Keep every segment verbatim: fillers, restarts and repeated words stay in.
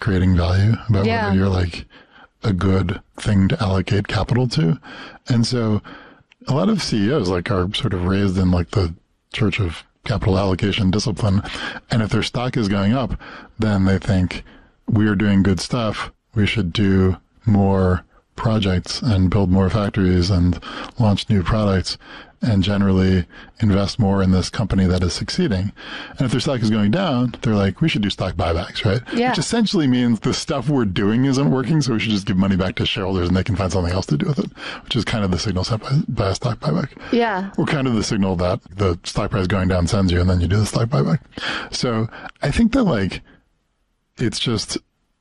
creating value, about yeah. whether you're like a good thing to allocate capital to. And so a lot of C E Os like are sort of raised in like the church of capital allocation discipline. And if their stock is going up, then they think we are doing good stuff. We should do more projects and build more factories and launch new products and generally invest more in this company that is succeeding. And if their stock is going down, they're like, we should do stock buybacks, right? Yeah. Which essentially means the stuff we're doing isn't working, so we should just give money back to shareholders and they can find something else to do with it, which is kind of the signal sent by, by a stock buyback. Yeah. Or kind of the signal that the stock price going down sends you and then you do the stock buyback. So I think that like, it's just,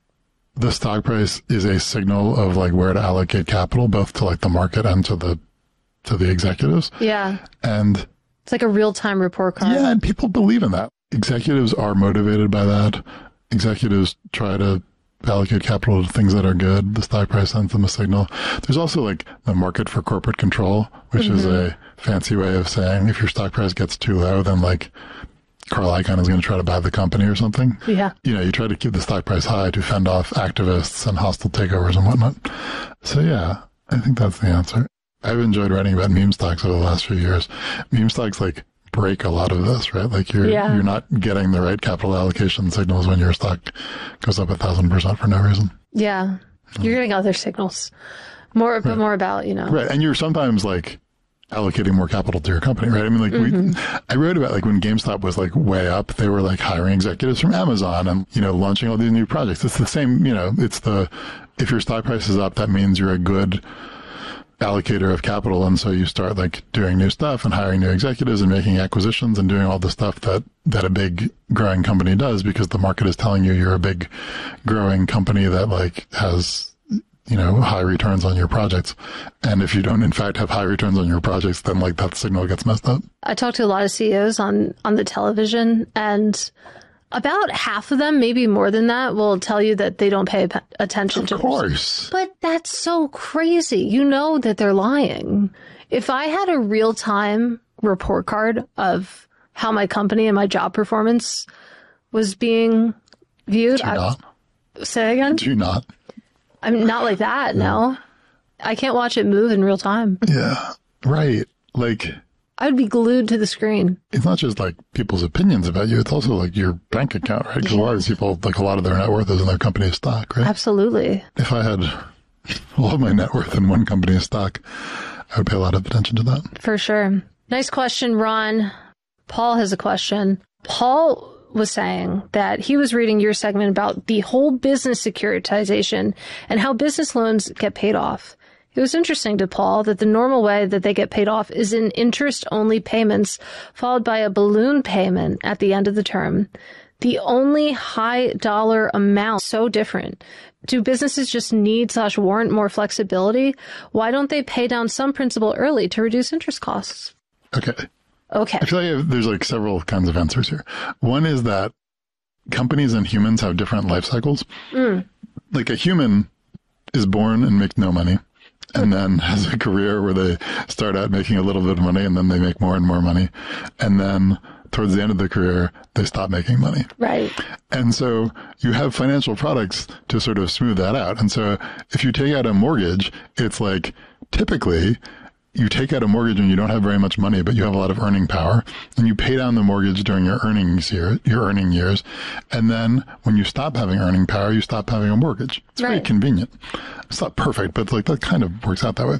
the stock price is a signal of like where to allocate capital, both to like the market and to the to the executives. Yeah. And it's like a real-time report card. Yeah, and people believe in that. Executives are motivated by that. Executives try to allocate capital to things that are good. The stock price sends them a signal. There's also like the market for corporate control, which mm-hmm. is a fancy way of saying if your stock price gets too low, then like Carl Icahn is going to try to buy the company or something. Yeah. You know, you try to keep the stock price high to fend off activists and hostile takeovers and whatnot. So yeah, I think that's the answer. I've enjoyed writing about meme stocks over the last few years. Meme stocks like break a lot of this, right? Like you're yeah. you're not getting the right capital allocation signals when your stock goes up a thousand percent for no reason. Yeah, you're getting other signals, more right. but more about you know. Right, and you're sometimes like allocating more capital to your company, right? I mean, like mm-hmm. we, I wrote about like when GameStop was like way up, they were like hiring executives from Amazon and you know launching all these new projects. It's the same, you know. It's the if your stock price is up, that means you're a good allocator of capital, and so you start like doing new stuff and hiring new executives and making acquisitions and doing all the stuff that that a big growing company does because the market is telling you you're a big growing company that like has you know high returns on your projects. And if you don't in fact have high returns on your projects, then like that signal gets messed up. I talked to a lot of C E Os on on the television, and about half of them, maybe more than that, will tell you that they don't pay p- attention to Of course. But that's so crazy. You know that they're lying. If I had a real-time report card of how my company and my job performance was being viewed... Do you not? Say again? Do you not? I'm not like that, no. I can't watch it move in real time. Yeah, right. Like... I would be glued to the screen. It's not just like people's opinions about you. It's also like your bank account, right? Because yeah. a lot of these people, like a lot of their net worth is in their company's stock, right? Absolutely. If I had all of my net worth in one company's stock, I would pay a lot of attention to that. For sure. Nice question, Ron. Paul has a question. Paul was saying that he was reading your segment about the whole business securitization and how business loans get paid off. It was interesting to Paul that the normal way that they get paid off is in interest-only payments, followed by a balloon payment at the end of the term. The only high-dollar amount so different. Do businesses just need slash warrant more flexibility? Why don't they pay down some principal early to reduce interest costs? Okay. Okay. I feel like there's like several kinds of answers here. One is that companies and humans have different life cycles. Mm. Like a human is born and makes no money, and then has a career where they start out making a little bit of money and then they make more and more money. And then towards the end of their career, they stop making money. Right. And so you have financial products to sort of smooth that out. And so if you take out a mortgage, it's like typically you take out a mortgage when you don't have very much money, but you have a lot of earning power, and you pay down the mortgage during your earnings year, your earning years. And then when you stop having earning power, you stop having a mortgage. It's very right. convenient. It's not perfect, but like that kind of works out that way.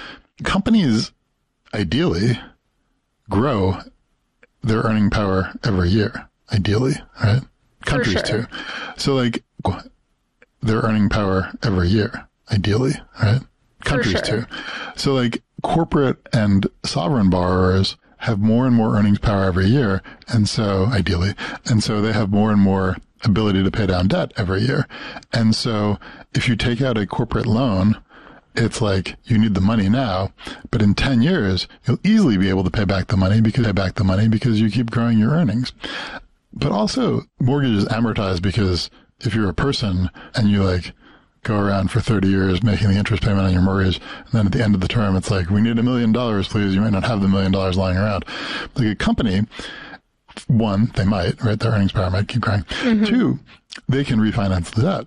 Companies ideally grow their earning power every year, ideally, right? Countries For sure. too. So like their earning power every year, ideally, right? Countries sure. too. So like corporate and sovereign borrowers have more and more earnings power every year. And so ideally, and so they have more and more ability to pay down debt every year. And so if you take out a corporate loan, it's like you need the money now, but in ten years, you'll easily be able to pay back the money because pay back the money because you keep growing your earnings. But also mortgages amortize because if you're a person and you like go around for thirty years making the interest payment on your mortgage, and then at the end of the term, it's like, we need a million dollars, please. You might not have the million dollars lying around. Like a company, one, they might, right? Their earnings power might keep growing. Mm-hmm. Two, they can refinance the debt.